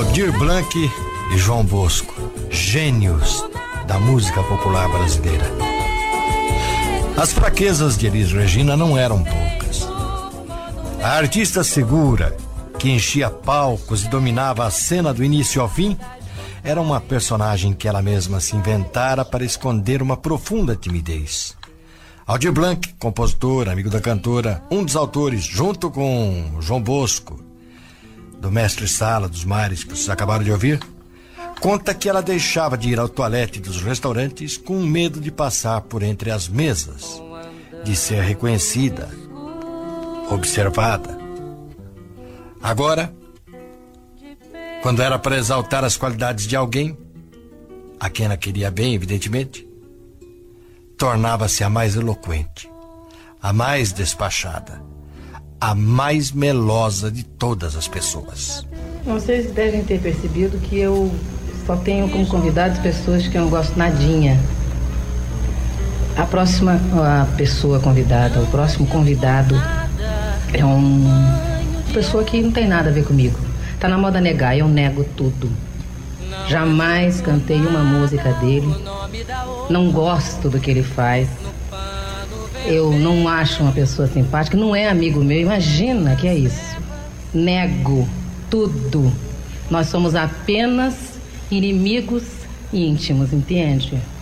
Aldir Blanc e João Bosco, gênios da música popular brasileira. As fraquezas de Elis Regina não eram poucas. A artista segura, que enchia palcos e dominava a cena do início ao fim, era uma personagem que ela mesma se inventara para esconder uma profunda timidez. Aldir Blanc, compositor, amigo da cantora, um dos autores, junto com João Bosco, do Mestre Sala dos Mares, que vocês acabaram de ouvir, conta que ela deixava de ir ao toalete dos restaurantes com medo de passar por entre as mesas, de ser reconhecida, observada. Agora, quando era para exaltar as qualidades de alguém, a quem ela queria bem, evidentemente, tornava-se a mais eloquente, a mais despachada, a mais melosa de todas as pessoas. Vocês devem ter percebido que eu só tenho como convidados pessoas que eu não gosto nadinha. A próxima pessoa convidada, o próximo convidado é uma pessoa que não tem nada a ver comigo. Tá na moda negar, eu nego tudo. Jamais cantei uma música dele. Não gosto do que ele faz. Eu não acho uma pessoa simpática, não é amigo meu, imagina que é isso. Nego tudo. Nós somos apenas inimigos íntimos, entende?